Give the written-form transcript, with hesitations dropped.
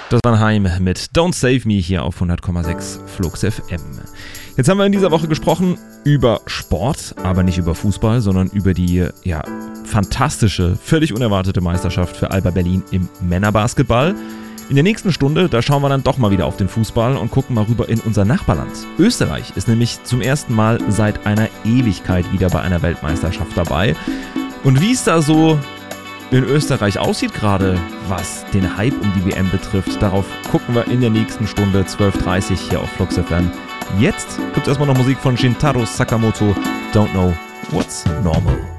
Das war Heim mit Don't Save Me hier auf 100,6 Flux FM. Jetzt haben wir in dieser Woche gesprochen über Sport, aber nicht über Fußball, sondern über die fantastische, völlig unerwartete Meisterschaft für Alba Berlin im Männerbasketball. In der nächsten Stunde, da schauen wir dann doch mal wieder auf den Fußball und gucken mal rüber in unser Nachbarland. Österreich ist nämlich zum ersten Mal seit einer Ewigkeit wieder bei einer Weltmeisterschaft dabei. Und wie es da so in Österreich aussieht gerade, was den Hype um die WM betrifft, darauf gucken wir in der nächsten Stunde 12:30 hier auf Flux FM. Jetzt gibt es erstmal noch Musik von Shintaro Sakamoto, Don't Know What's Normal.